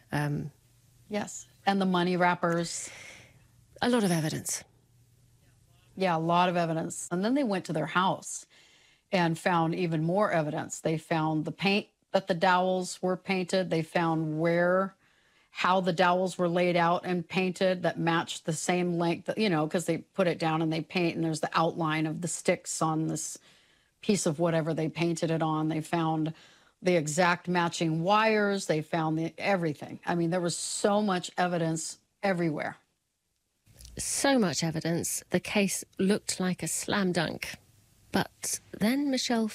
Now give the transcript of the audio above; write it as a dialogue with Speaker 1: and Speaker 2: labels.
Speaker 1: Yes. And the money wrappers.
Speaker 2: A lot of evidence.
Speaker 1: Yeah, a lot of evidence. And then they went to their house and found even more evidence. They found the paint that the dowels were painted. They found how the dowels were laid out and painted that matched the same length, because they put it down and they paint, and there's the outline of the sticks on this piece of whatever they painted it on. They found the exact matching wires. They found everything. I mean, there was so much evidence everywhere.
Speaker 2: So much evidence, the case looked like a slam dunk. But then Michelle